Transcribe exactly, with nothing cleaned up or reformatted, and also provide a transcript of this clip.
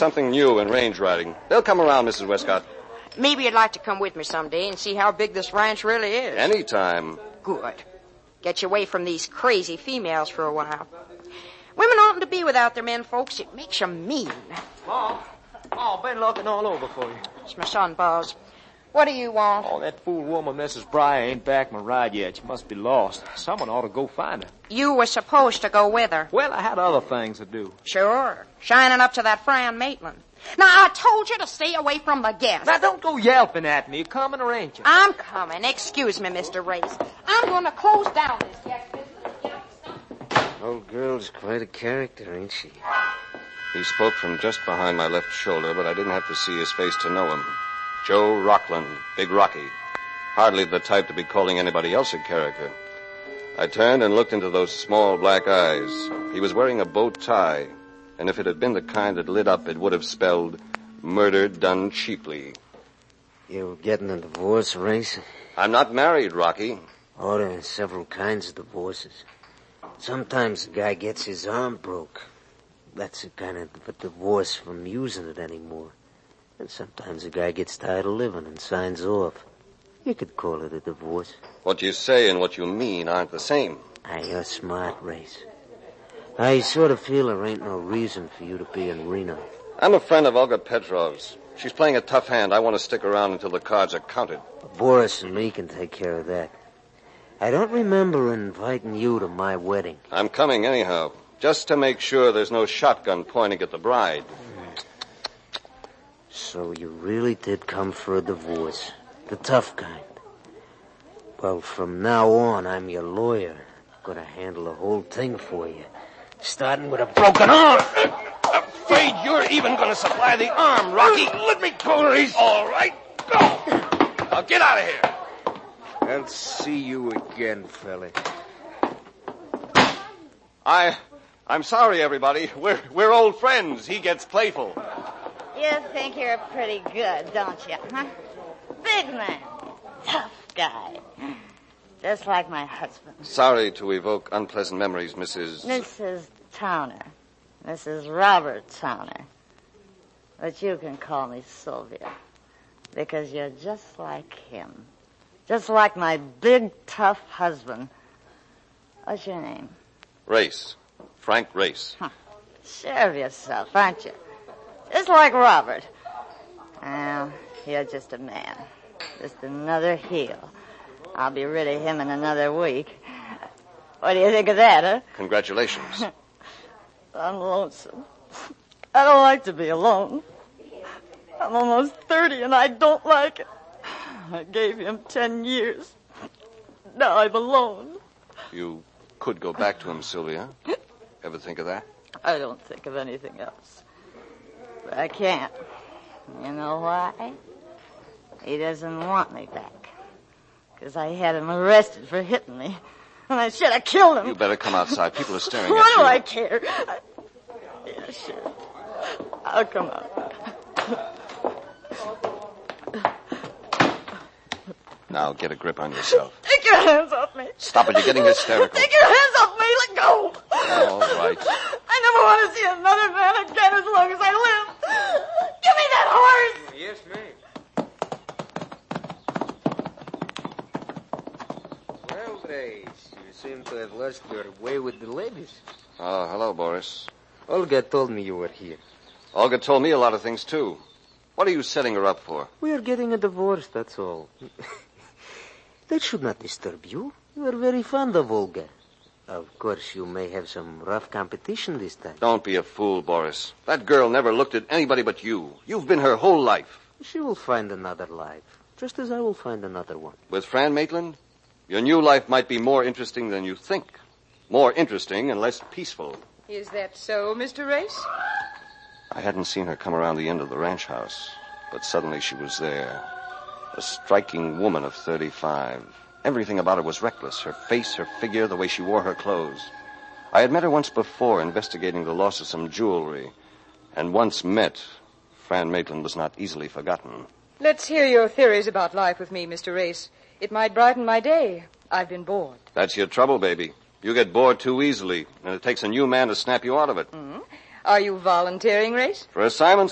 something new in range riding. They'll come around, Missus Westcott. Maybe you'd like to come with me someday and see how big this ranch really is. Anytime. Good. Get you away from these crazy females for a while. Women oughtn't to be without their men, folks. It makes them mean. Mom, Mom, been looking all over for you. It's my son, Buzz. What do you want? Oh, that fool woman, Missus Breyer, ain't back my ride yet. She must be lost. Someone ought to go find her. You were supposed to go with her. Well, I had other things to do. Sure. Shining up to that Fran Maitland. Now, I told you to stay away from the guests. Now, don't go yelping at me. You coming or ain't you? I'm coming. Excuse me, Mister Race. I'm going to close down this guest business. Old girl's quite a character, ain't she? He spoke from just behind my left shoulder, but I didn't have to see his face to know him. Joe Rockland, Big Rocky. Hardly the type to be calling anybody else a character. I turned and looked into those small black eyes. He was wearing a bow tie, and if it had been the kind that lit up, it would have spelled murder done cheaply. You getting a divorce, Race? I'm not married, Rocky. Oh, there are several kinds of divorces. Sometimes the guy gets his arm broke. That's a kind of a divorce from using it anymore. And sometimes a guy gets tired of living and signs off. You could call it a divorce. What you say and what you mean aren't the same. Ah, you're smart, Race. I sort of feel there ain't no reason for you to be in Reno. I'm a friend of Olga Petrov's. She's playing a tough hand. I want to stick around until the cards are counted. Boris and me can take care of that. I don't remember inviting you to my wedding. I'm coming anyhow, just to make sure there's no shotgun pointing at the bride. So you really did come for a divorce. The tough kind. Well, from now on, I'm your lawyer. I'm gonna handle the whole thing for you. Starting with a broken arm. Afraid you're even gonna supply the arm, Rocky. Let me go, Race. All right, go. Now get out of here. I'll see you again, fella. I, I'm sorry, everybody. We're, we're old friends. He gets playful. You think you're pretty good, don't you, huh? Big man. Tough guy. Just like my husband. Sorry to evoke unpleasant memories, Missus Missus Towner. Missus Robert Towner. But you can call me Sylvia. Because you're just like him. Just like my big, tough husband. What's your name? Race. Frank Race. Huh. Sure of yourself, aren't you? Just like Robert. Well, you're just a man. Just another heel. I'll be rid of him in another week. What do you think of that, huh? Congratulations. I'm lonesome. I don't like to be alone. I'm almost thirty and I don't like it. I gave him ten years. Now I'm alone. You could go back to him, Sylvia. Ever think of that? I don't think of anything else. But I can't. You know why? He doesn't want me back. Because I had him arrested for hitting me. And I should have killed him. You better come outside. People are staring Why at you. do I care? I... Yeah, sure. I'll come out. Now get a grip on yourself. Take your hands off me. Stop it. You're getting hysterical. Take your hands off me. Let go. All right. I never want to see another man again as long as I live. Give me that horse. Yes, ma'am. Well, Grace, you seem to have lost your way with the ladies. Oh, hello, Boris. Olga told me you were here. Olga told me a lot of things, too. What are you setting her up for? We are getting a divorce, that's all. That should not disturb you. You are very fond of Olga. Of course, you may have some rough competition this time. Don't be a fool, Boris. That girl never looked at anybody but you. You've been her whole life. She will find another life, just as I will find another one. With Fran Maitland, your new life might be more interesting than you think. More interesting and less peaceful. Is that so, Mister Race? I hadn't seen her come around the end of the ranch house, but suddenly she was there. A striking woman of thirty-five. Everything about her was reckless. Her face, her figure, the way she wore her clothes. I had met her once before investigating the loss of some jewelry. And once met, Fran Maitland was not easily forgotten. Let's hear your theories about life with me, Mister Race. It might brighten my day. I've been bored. That's your trouble, baby. You get bored too easily, and it takes a new man to snap you out of it. Mm-hmm. Are you volunteering, Race? For assignments